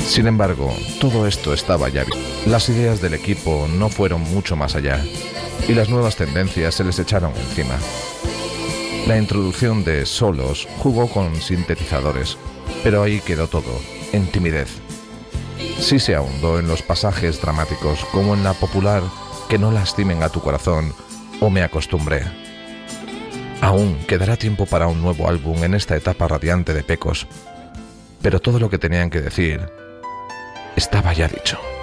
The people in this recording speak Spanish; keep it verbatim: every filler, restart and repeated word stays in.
Sin embargo, todo esto estaba ya visto. Las ideas del equipo no fueron mucho más allá, y las nuevas tendencias se les echaron encima. La introducción de solos jugó con sintetizadores, pero ahí quedó todo, en timidez. Sí se ahondó en los pasajes dramáticos, como en la popular "Que no lastimen a tu corazón" o "Me acostumbré". Aún quedará tiempo para un nuevo álbum en esta etapa radiante de Pecos, pero todo lo que tenían que decir estaba ya dicho.